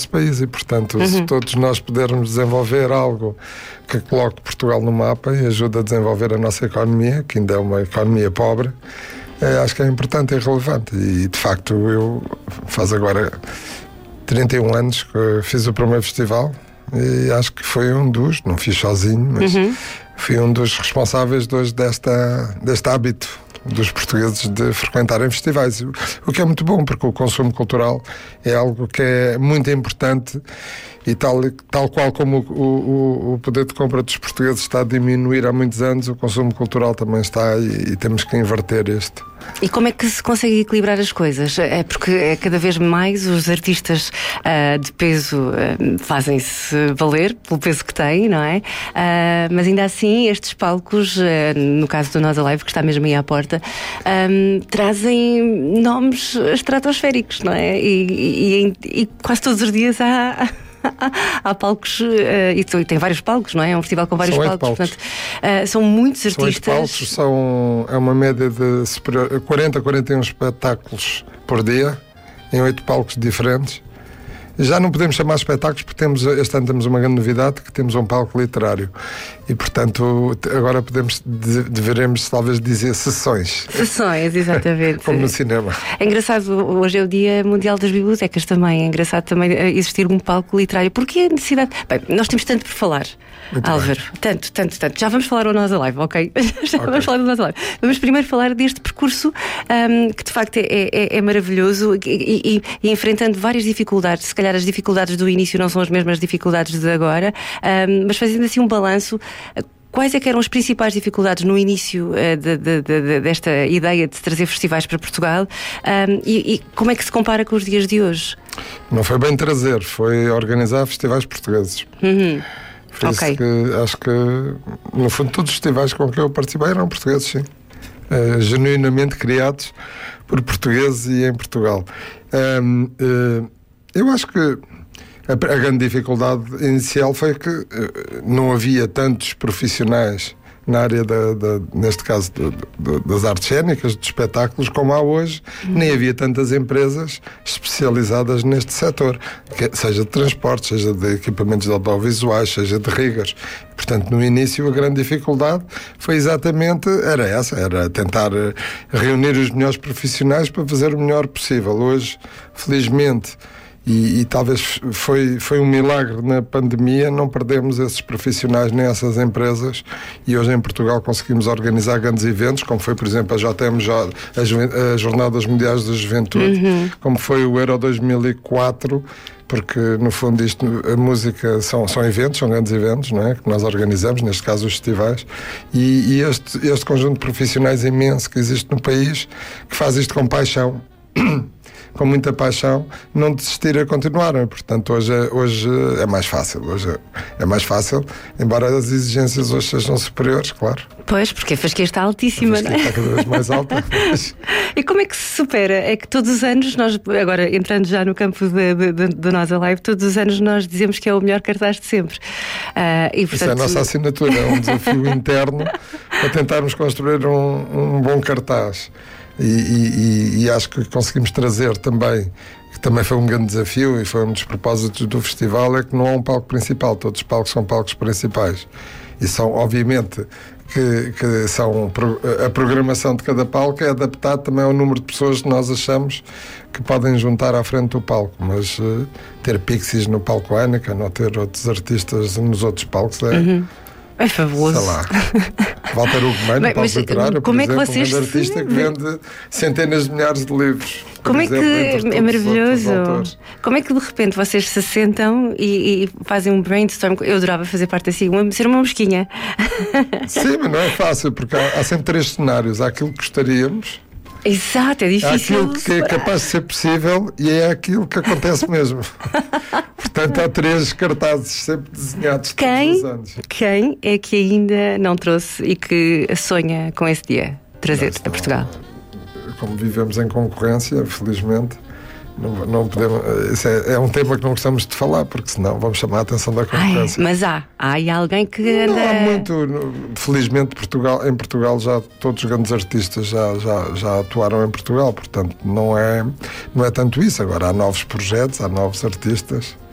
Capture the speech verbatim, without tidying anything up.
nosso país e, portanto, Uhum. se todos nós pudermos desenvolver algo que coloque Portugal no mapa e ajude a desenvolver a nossa economia, que ainda é uma economia pobre, é, acho que é importante e relevante. E, de facto, eu faz agora trinta e um anos que fiz o primeiro festival e acho que foi um dos, não fiz sozinho, mas Uhum. fui um dos responsáveis de hoje desta, deste hábito dos portugueses de frequentarem festivais, o que é muito bom, porque o consumo cultural é algo que é muito importante e tal, tal qual como o, o, o poder de compra dos portugueses está a diminuir há muitos anos, o consumo cultural também está e, e temos que inverter este. E como é que se consegue equilibrar as coisas? É porque é cada vez mais os artistas uh, de peso uh, fazem-se valer pelo peso que têm, não é? Uh, mas ainda assim, estes palcos, uh, no caso do Nós Alive, que está mesmo aí à porta, um, trazem nomes estratosféricos, não é? E, e, e quase todos os dias há. Há palcos, uh, e tem vários palcos, não é? É um festival com vários são palcos, palcos. Portanto, uh, são muitos São oito artistas. palcos, são, é uma média de superior, quarenta a quarenta e um espetáculos por dia, em oito palcos diferentes. E já não podemos chamar espetáculos porque temos, este ano temos uma grande novidade, que temos um palco literário. E, portanto, agora podemos, deveremos talvez dizer sessões. Sessões, exatamente. Como no cinema. É engraçado, hoje é o Dia Mundial das Bibliotecas também. É engraçado também existir um palco literário. Porquê a necessidade? Bem, nós temos tanto por falar, muito Álvaro. Bem. Tanto, tanto, tanto. Já vamos falar ao Nós Alive, ok? Já okay. Vamos falar do Nós Alive. Vamos primeiro falar deste percurso um, que de facto é, é, é maravilhoso e, e, e enfrentando várias dificuldades. Se calhar as dificuldades do início não são as mesmas dificuldades de agora, um, mas fazendo assim um balanço, quais é que eram as principais dificuldades no início uh, de, de, de, desta ideia de trazer festivais para Portugal, um, e, e como é que se compara com os dias de hoje? Não foi bem trazer, foi organizar festivais portugueses. Uhum. Foi okay. isso que acho que, no fundo, todos os festivais com que eu participei eram portugueses, sim. Uh, genuinamente criados por portugueses e em Portugal. Um, uh, eu acho que a, a grande dificuldade inicial foi que uh, não havia tantos profissionais na área, da, da, neste caso, do, do, das artes cênicas, dos espetáculos, como há hoje, uhum. nem havia tantas empresas especializadas neste setor, que, seja de transportes, seja de equipamentos audiovisuais, seja de rigas. Portanto, no início, a grande dificuldade foi exatamente, era essa, era tentar reunir os melhores profissionais para fazer o melhor possível. Hoje, felizmente, E, e talvez foi, foi um milagre na pandemia, não perdemos esses profissionais nem essas empresas, e hoje em Portugal conseguimos organizar grandes eventos, como foi, por exemplo, a J M J, as Jornadas Mundiais da Juventude, uhum. como foi o Euro dois mil e quatro, porque no fundo isto, a música são, são eventos, são grandes eventos, não é? Que nós organizamos, neste caso os festivais, e, e este, este conjunto de profissionais imenso que existe no país, que faz isto com paixão, com muita paixão, não desistir a continuar. Portanto, hoje é, hoje é mais fácil. Hoje é, é mais fácil, embora as exigências hoje sejam superiores, claro. Pois, porque a fasquia está altíssima, não é? Está cada vez mais alta. Mas... E como é que se supera? É que todos os anos, nós, agora entrando já no campo do Nós Alive, todos os anos nós dizemos que é o melhor cartaz de sempre. Uh, e, portanto... Isso é a nossa assinatura, é um desafio interno para tentarmos construir um, um bom cartaz. E, e, e acho que conseguimos trazer também, que também foi um grande desafio e foi um dos propósitos do festival, é que não há um palco principal, todos os palcos são palcos principais e são, obviamente, que, que são, a programação de cada palco é adaptada também ao número de pessoas que nós achamos que podem juntar à frente do palco, mas uh, ter Pixies no palco Ânica, não ter outros artistas nos outros palcos é... Uhum. É fabuloso. Sei lá. Walter Ugumem, no palco literário, por como exemplo, é que vocês um grande artista que vende centenas de milhares de livros. Como exemplo, é que é maravilhoso. Como é que de repente vocês se sentam e, e fazem um brainstorm? Eu adorava fazer parte assim, uma, ser uma mosquinha. Sim, mas não é fácil, porque há, há sempre três cenários. Há aquilo que gostaríamos. Exato, é difícil. Há aquilo que é capaz de ser possível e é aquilo que acontece mesmo. Portanto, há três cartazes sempre desenhados quem, todos os anos. Quem é que ainda não trouxe e que sonha com esse dia trazer a Portugal? Como vivemos em concorrência, felizmente, não, não podemos. Isso é, é um tema que não gostamos de falar, porque senão vamos chamar a atenção da concorrência. Ai, mas há, há aí alguém que anda. Não há muito. Felizmente, Portugal, em Portugal já todos os grandes artistas já, já, já atuaram em Portugal, portanto não é, não é tanto isso. Agora há novos projetos, há novos artistas.